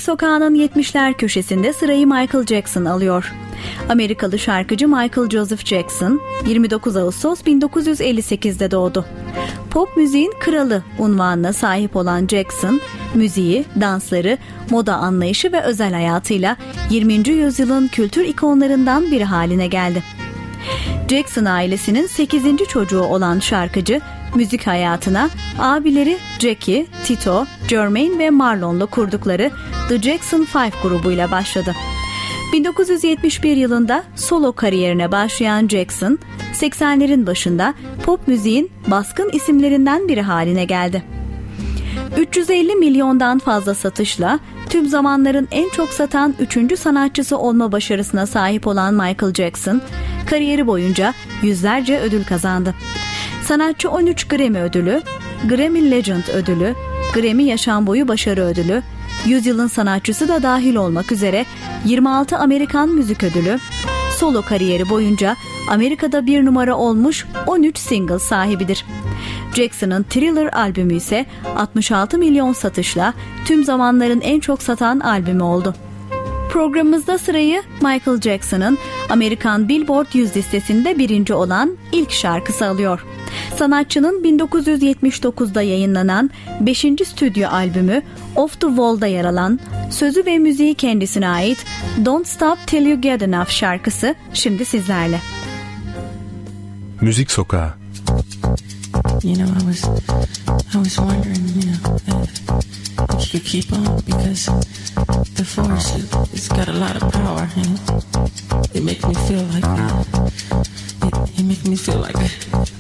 Sokağı'nın 70'ler köşesinde sırayı Michael Jackson alıyor. Amerikalı şarkıcı Michael Joseph Jackson 29 Ağustos 1958'de doğdu. Pop müziğin kralı unvanına sahip olan Jackson, müziği, dansları, moda anlayışı ve özel hayatıyla 20. yüzyılın kültür ikonlarından biri haline geldi. Jackson ailesinin 8. çocuğu olan şarkıcı, müzik hayatına abileri Jackie, Tito, Jermaine ve Marlon'la kurdukları The Jackson 5 grubuyla başladı. 1971 yılında solo kariyerine başlayan Jackson, 80'lerin başında pop müziğin baskın isimlerinden biri haline geldi. 350 milyondan fazla satışla tüm zamanların en çok satan 3. sanatçısı olma başarısına sahip olan Michael Jackson, kariyeri boyunca yüzlerce ödül kazandı. Sanatçı 13 Grammy ödülü, Grammy Legend ödülü, Grammy Yaşam Boyu Başarı ödülü, Yüzyılın Sanatçısı da dahil olmak üzere 26 Amerikan Müzik Ödülü, solo kariyeri boyunca Amerika'da bir numara olmuş 13 single sahibidir. Jackson'ın Thriller albümü ise 66 milyon satışla tüm zamanların en çok satan albümü oldu. Programımızda sırayı Michael Jackson'ın Amerikan Billboard 100 listesinde birinci olan ilk şarkısı alıyor. Sanatçının 1979'da yayınlanan 5. stüdyo albümü Off the Wall'da yer alan, sözü ve müziği kendisine ait Don't Stop Till You Get Enough şarkısı şimdi sizlerle. Müzik Sokağı. You know, I was wondering, if you could keep on, because the force, it's got a lot of power, and it makes me feel like